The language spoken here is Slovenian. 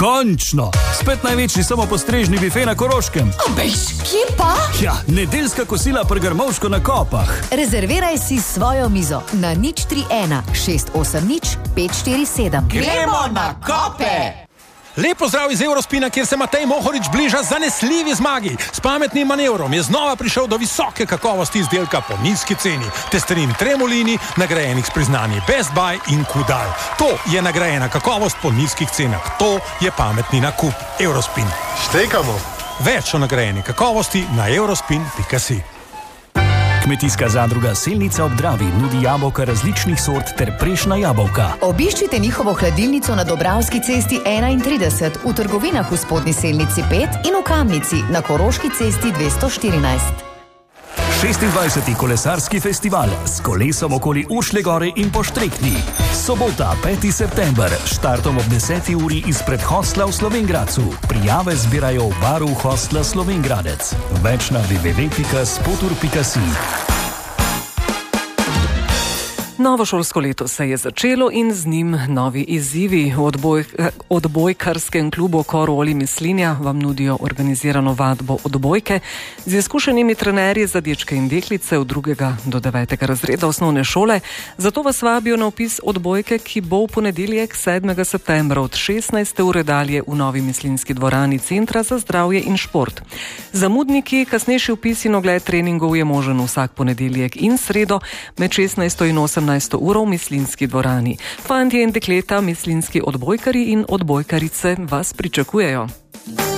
Končno! Spet največji samopostrežni bife na Koroškem. Bež, kje pa? Ja, nedeljska kosila pri Grmovško na Kopah. Rezerviraj si svojo mizo na 031 680 547. Gremo na Kope! Lepo zdrav iz Eurospina, kjer se Matej Mohorič bliža zanesljivi zmagi. S pametnim manevrom je znova prišel do visoke kakovosti izdelka po nizki ceni. Testerin Tremolini, nagrajenih s priznanji Best Buy in Kudal. To je nagrajena kakovost po nizkih cenah. To je pametni nakup. Eurospin. Štekamo. Več o nagrajeni kakovosti na eurospin.si. Kmetijska zadruga Selnica ob Dravi nudi jabolka različnih sort ter prešna jabolka. Obiščite njihovo hladilnico na Dobravski cesti 31, v trgovinah v Spodnji Selnici 5 in v Kamnici na Koroški cesti 214. 26. kolesarski festival s kolesom okoli Ušlje gore in po Štrekni. Sobota, 5. september, štartom ob 10. uri izpred hostla v Slovengradcu. Prijave zbirajo v baru hostla Slovengradec. Več na www.spotur.si. Novo šolsko leto se je začelo in z njim novi izzivi. V odbojkarskem klubu Koroli Mislinja vam nudijo organizirano vadbo odbojke z izkušenimi trenerji za dečke in deklice od 2. do 9. razreda osnovne šole. Zato vas vabijo na opis odbojke, ki bo v ponedeljek 7. septembra od 16. ure dalje v novi mislinjski dvorani Centra za zdravje in šport. Zamudniki, kasnejši opis in ogled treningov je možen vsak ponedeljek in sredo med 16. in 18. uro v mislinjski dvorani. Fantje in dekleta, mislinjski odbojkari in odbojkarice vas pričakujejo.